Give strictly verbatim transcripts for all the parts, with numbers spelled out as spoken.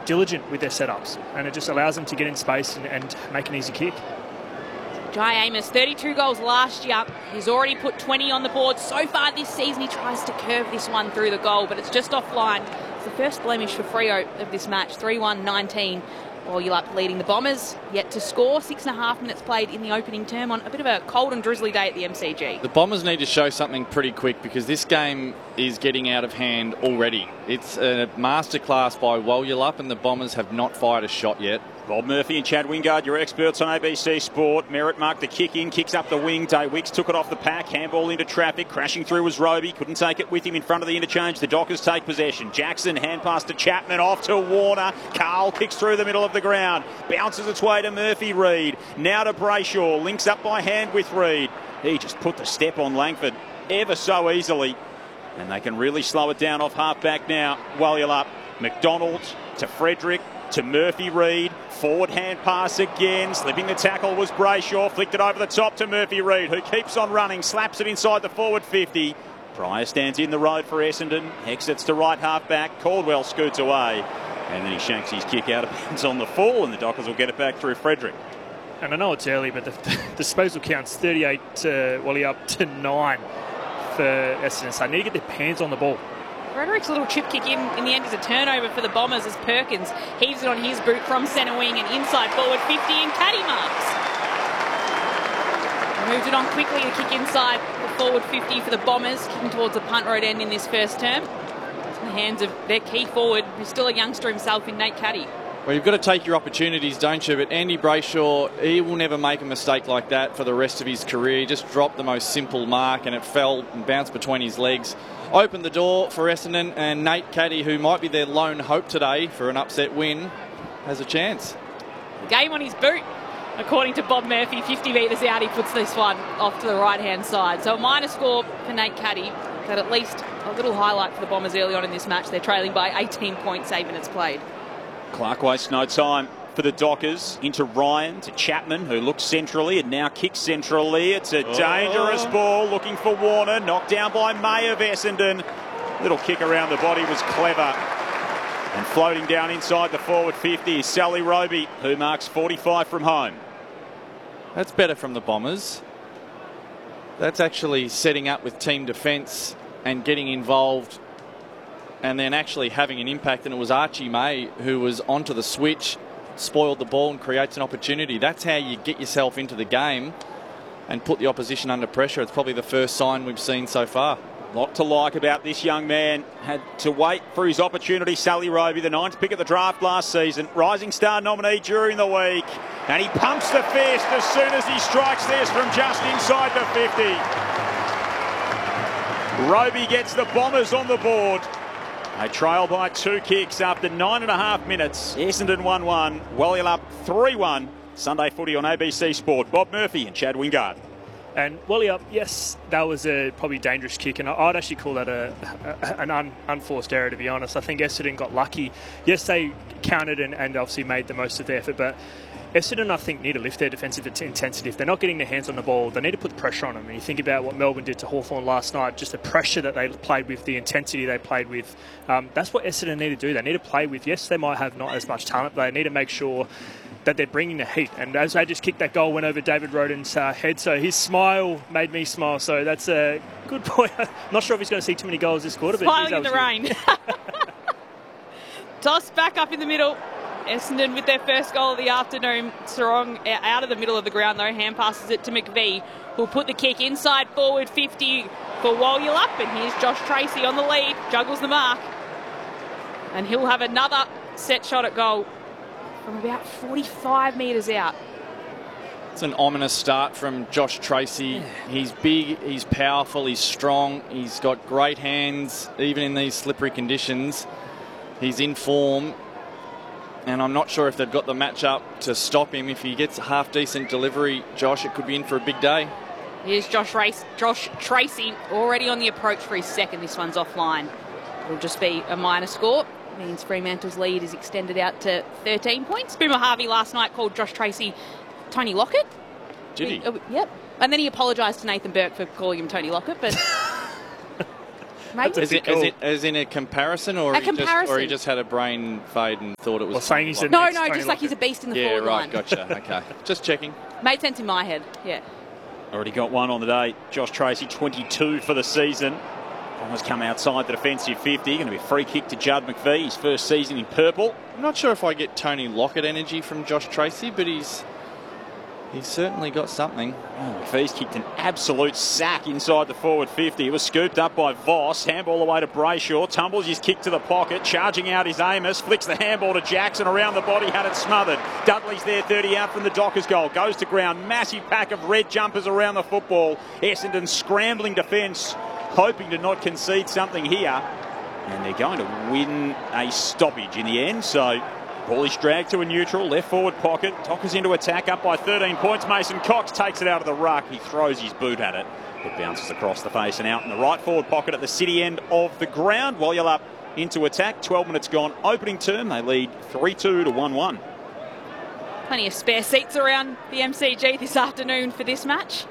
diligent with their setups, and it just allows them to get in space and, and make an easy kick. Jai Amos, thirty-two goals last year. He's already put twenty on the board so far this season. He tries to curve this one through the goal, but it's just offline. It's the first blemish for Freo of this match, three one nineteen. Walyup leading the Bombers, yet to score. Six and a half minutes played in the opening term on a bit of a cold and drizzly day at the M C G. The Bombers need to show something pretty quick because this game is getting out of hand already. It's a masterclass by Walyup and the Bombers have not fired a shot yet. Bob Murphy and Chad Wingard, your experts on A B C Sport. Merritt marked the kick in, kicks up the wing. Day Wicks took it off the pack. Handball into traffic. Crashing through was Roby. Couldn't take it with him in front of the interchange. The Dockers take possession. Jackson, hand pass to Chapman, off to Warner. Carl kicks through the middle of the ground. Bounces its way to Murphy Reid. Now to Brayshaw. Links up by hand with Reid. He just put the step on Langford ever so easily. And they can really slow it down off half-back now. Walyup. McDonald to Frederick. To Murphy Reid, forward hand pass again, slipping the tackle was Brayshaw, flicked it over the top to Murphy Reid, who keeps on running, slaps it inside the forward fifty. Pryor stands in the road for Essendon, exits to right half back, Caldwell scoots away, and then he shanks his kick out of bounds on the full, and the Dockers will get it back through Frederick. And I know it's early, but the, the disposal counts thirty-eight to Walyup to nine for Essendon, so they need to get their pants on the ball. Frederick's little chip kick in, in the end is a turnover for the Bombers as Perkins heaves it on his boot from centre wing and inside forward fifty and caddy marks. Moved it on quickly to kick inside the forward fifty for the Bombers, kicking towards the punt road end in this first term. It's in the hands of their key forward, who's still a youngster himself in Nate Caddy. Well, you've got to take your opportunities, don't you? But Andy Brayshaw, he will never make a mistake like that for the rest of his career. He just dropped the most simple mark and it fell and bounced between his legs. Opened the door for Essendon, and Nate Caddy, who might be their lone hope today for an upset win, has a chance. Game on his boot, according to Bob Murphy. fifty metres out, he puts this one off to the right-hand side. So a minor score for Nate Caddy, but at least a little highlight for the Bombers early on in this match. They're trailing by eighteen points, eight minutes played. Clark wastes no time for the Dockers. Into Ryan, to Chapman, who looks centrally and now kicks centrally. It's a oh. dangerous ball, looking for Warner. Knocked down by May of Essendon. Little kick around the body was clever. And floating down inside the forward fifty is Sally Roby, who marks forty-five from home. That's better from the Bombers. That's actually setting up with team defence and getting involved and then actually having an impact. And it was Archie May who was onto the switch, spoiled the ball and creates an opportunity. That's how you get yourself into the game and put the opposition under pressure. It's probably the first sign we've seen so far. A lot to like about this young man. Had to wait for his opportunity. Sally Roby, the ninth pick of the draft last season. Rising Star nominee during the week. And he pumps the fist as soon as he strikes this from just inside the fifty. Roby gets the Bombers on the board. They trail by two kicks after nine and a half minutes. Essendon one one, Walyup three one. Sunday footy on A B C Sport. Bob Murphy and Chad Wingard. And Walyup, yes, that was a probably dangerous kick, and I'd actually call that a, a an un, unforced error, to be honest. I think Essendon got lucky. Yes, they counted and, and obviously made the most of their effort, but Essendon, I think, need to lift their defensive intensity. If they're not getting their hands on the ball, they need to put the pressure on them. And you think about what Melbourne did to Hawthorn last night, just the pressure that they played with, the intensity they played with. Um, that's what Essendon need to do. They need to play with, yes, they might have not as much talent, but they need to make sure that they're bringing the heat. And as they just kicked that goal, went over David Roden's uh, head. So his smile made me smile. So that's a good point. I'm not sure if he's going to see too many goals this quarter. Smiling but in the rain. Toss back up in the middle. Essendon with their first goal of the afternoon. Sarong out of the middle of the ground though. Hand passes it to McVee, who'll put the kick inside forward fifty for Walyup. And here's Josh Tracy on the lead. Juggles the mark. And he'll have another set shot at goal from about forty-five metres out. It's an ominous start from Josh Tracy. Yeah. He's big, he's powerful, he's strong, he's got great hands, even in these slippery conditions. He's in form, and I'm not sure if they've got the match-up to stop him. If he gets a half-decent delivery, Josh, it could be in for a big day. Here's Josh, Race, Josh Tracy already on the approach for his second. This one's offline. It'll just be a minor score. Means Fremantle's lead is extended out to thirteen points. Boomer Harvey last night called Josh Tracy Tony Lockett. Did he? Uh, yep. And then he apologised to Nathan Burke for calling him Tony Lockett. But Maybe. As, it, cool. as, it, as in a comparison, or, A he Just, comparison. or he just had a brain fade and thought it was... Or saying he's a No, next no, Tony just like Lockett. he's a beast in the Yeah, forward right, line. gotcha. Okay. Just checking. Made sense in my head, yeah. Already got one on the day. Josh Tracy, twenty-two for the season. Bombers come outside the defensive fifty. Going to be a free kick to Judd McVie, his first season in purple. I'm not sure if I get Tony Lockett energy from Josh Tracy, but he's he's certainly got something. Oh, McVie's kicked an absolute sack inside the forward fifty. It was scooped up by Voss. Handball away to Brayshaw. Tumbles his kick to the pocket. Charging out is Amos. Flicks the handball to Jackson. Around the body, had it smothered. Dudley's there, thirty out from the Dockers goal. Goes to ground. Massive pack of red jumpers around the football. Essendon scrambling defence, hoping to not concede something here. And they're going to win a stoppage in the end. So ball is dragged to a neutral, left forward pocket. Dockers into attack, up by thirteen points. Mason Cox takes it out of the ruck. He throws his boot at it. It bounces across the face and out in the right forward pocket at the city end of the ground. Walyalup into attack. twelve minutes gone. Opening term, they lead three two to one one. Plenty of spare seats around the M C G this afternoon for this match.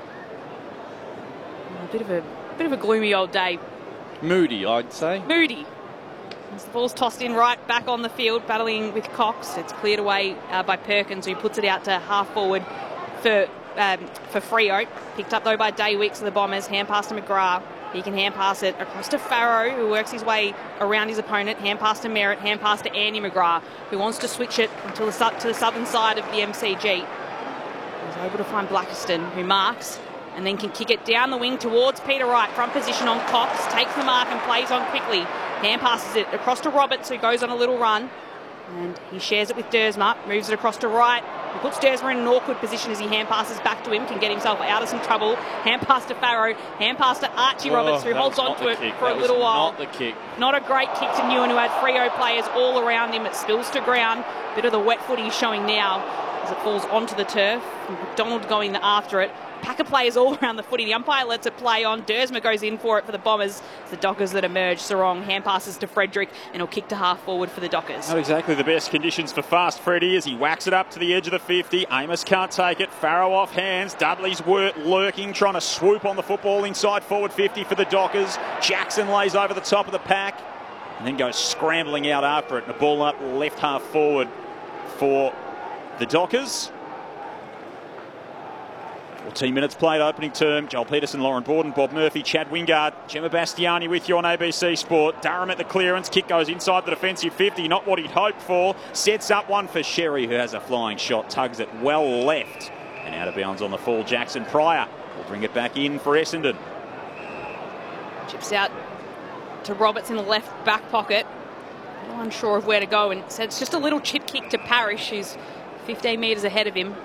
A bit of a bit of a gloomy old day. Moody, I'd say. Moody. As the ball's tossed in right back on the field, battling with Cox. It's cleared away uh, by Perkins, who puts it out to half forward for um, for Freo. Picked up though by Day Weeks of the Bombers. Hand pass to McGrath. He can hand pass it across to Farrow, who works his way around his opponent. Hand pass to Merritt. Hand pass to Andy McGrath, who wants to switch it until the su- to the southern side of the M C G. He's able to find Blackiston, who marks and then can kick it down the wing towards Peter Wright. Front position on Cox, takes the mark and plays on quickly. Hand passes it across to Roberts, who goes on a little run. And he shares it with Dersma, moves it across to Wright. He puts Dersma in an awkward position as he hand passes back to him, can get himself out of some trouble. Hand pass to Farrow, hand pass to Archie Oh, Roberts, who that holds was on not to the it kick. for That a was little while. Not the kick. Not a great kick to Newen, who had Freo players all around him. It spills to ground. Bit of the wet foot he's showing now as it falls onto the turf. McDonald going after it. Pack of players all around the footy. The umpire lets it play on. Dersma goes in for it for the Bombers. It's the Dockers that emerge. Sarong hand passes to Frederick and he'll kick to half forward for the Dockers. Not exactly the best conditions for fast Freddie as he whacks it up to the edge of the fifty. Amos can't take it. Farrow off hands. Dudley's wor- lurking, trying to swoop on the football inside forward fifty for the Dockers. Jackson lays over the top of the pack and then goes scrambling out after it. And the ball up left half forward for the Dockers. fourteen minutes played opening term. Joel Peterson, Lauren Borden, Bob Murphy, Chad Wingard, Gemma Bastiani with you on A B C Sport. Durham at the clearance. Kick goes inside the defensive fifty. Not what he'd hoped for. Sets up one for Sherry, who has a flying shot. Tugs it well left. And out of bounds on the fall. Jackson Pryor will bring it back in for Essendon. Chips out to Roberts in the left back pocket. A little unsure of where to go. And so it's just a little chip kick to Parrish, who's fifteen metres ahead of him.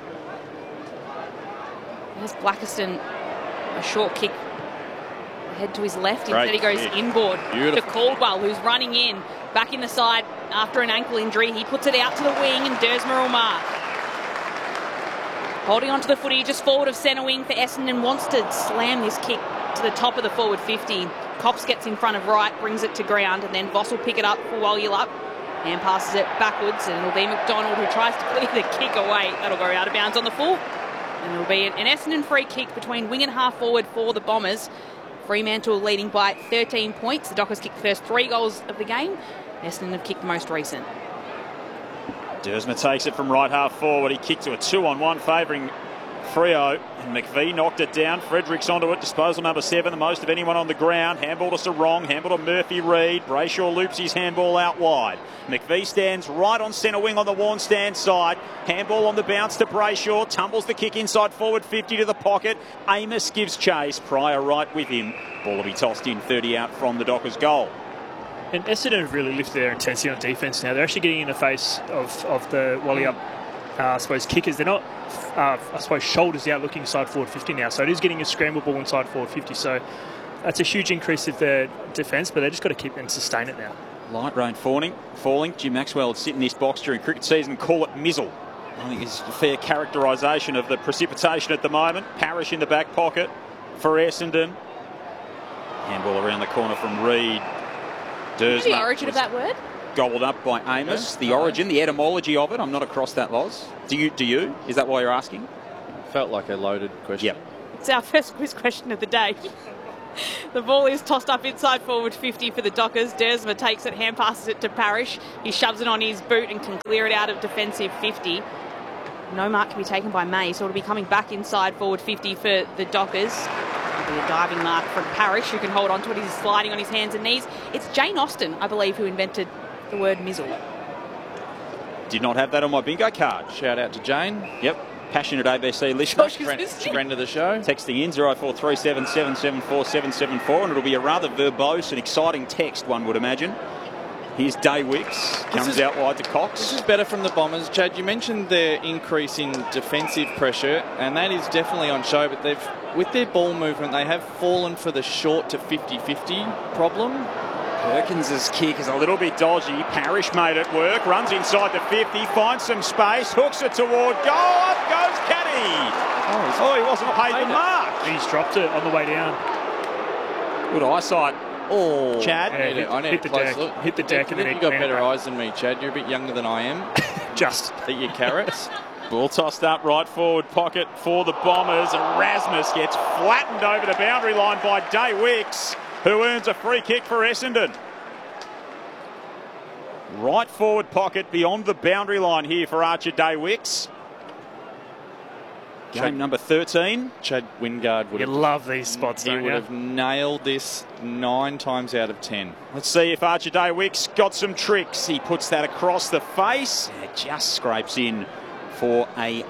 There's Blackiston, a short kick ahead to his left. Instead he goes kick. inboard Beautiful. to Caldwell, who's running in, back in the side after an ankle injury. He puts it out to the wing and Dersma will mark. Holding onto the footy just forward of centre wing for Essendon, wants to slam this kick to the top of the forward fifty. Cops gets in front of Wright, brings it to ground, and then Voss will pick it up for Walyalup. And passes it backwards, and it'll be McDonald who tries to clear the kick away. That'll go out of bounds on the full. And it'll be an Essendon free kick between wing and half forward for the Bombers. Fremantle leading by thirteen points. The Dockers kicked the first three goals of the game. Essendon have kicked the most recent. Dersma takes it from right half forward. He kicked to a two on one favouring Freo. And McVie knocked it down. Fredericks onto it. Disposal number seven, the most of anyone on the ground. Handball to Sarong. Handball to Murphy Reid. Brayshaw loops his handball out wide. McVie stands right on centre wing on the Warren stand side. Handball on the bounce to Brayshaw. Tumbles the kick inside forward fifty to the pocket. Amos gives chase. Pryor right with him. Ball will be tossed in thirty out from the Dockers goal. And Essendon have really lifted their intensity on defence now. They're actually getting in the face of, of the Walyalup, uh, I suppose, kickers. They're not, uh, I suppose, shoulders out looking inside forward fifty now. So it is getting a scramble ball inside forward fifty. So that's a huge increase of their defence, but they've just got to keep and sustain it now. Light rain falling. falling. Jim Maxwell would sit in this box during cricket season and call it mizzle. I think it's a fair characterisation of the precipitation at the moment. Parrish in the back pocket for Essendon. Handball around the corner from Reid. What's the origin of that word? Gobbled up by Amos. Yeah. The origin, the etymology of it, I'm not across that, Loz. Do you? Do you? Is that why you're asking? Felt like a loaded question. Yep. It's our first quiz question of the day. The ball is tossed up inside forward fifty for the Dockers. Dersma takes it, hand passes it to Parrish. He shoves it on his boot and can clear it out of defensive fifty. No mark can be taken by May, so it'll be coming back inside forward fifty for the Dockers. It'll be a diving mark from Parrish, who can hold on to it. He's sliding on his hands and knees. It's Jane Austen, I believe, who invented the word mizzle. Did not have that on my bingo card. Shout out to Jane. Yep. Passionate A B C listener. She's Friend, listening. friend of the show. Texting in zero four three seven seven seven four seven seven four, and it'll be a rather verbose and exciting text, one would imagine. Here's Day Wicks, comes is- out wide to Cox. This is better from the Bombers. Chad, you mentioned their increase in defensive pressure, and that is definitely on show, but they've, with their ball movement, they have fallen for the short to fifty fifty problem. Perkins's kick is a little bit dodgy. Parrish made it work, runs inside the fifty, finds some space, hooks it toward goal. Up goes Caddy. Oh, Oh, he wasn't paid the mark. He's dropped it on the way down. Good eyesight. Oh, Chad? I need, hit- a- I need hit a the close deck. look. Hit the deck and then you he got ran it better back. eyes than me, Chad. You're a bit younger than I am. Just. Eat your carrots. Ball tossed up right forward pocket for the Bombers. Erasmus gets flattened over the boundary line by Day Wicks, who earns a free kick for Essendon. Right forward pocket beyond the boundary line here for Archer Day Wicks. Game Chad- number thirteen. Chad Wingard would You have, love these spots, he don't would you? have nailed this nine times out of ten. Let's see if Archer Day Wicks got some tricks. He puts that across the face. It just scrapes in for a